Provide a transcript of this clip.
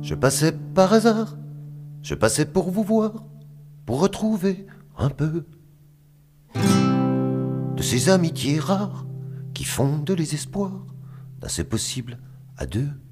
Je passais par hasard, je passais pour vous voir, pour retrouver un peu de ces amitiés rares qui fondent les espoirs d'un c'est possible à deux.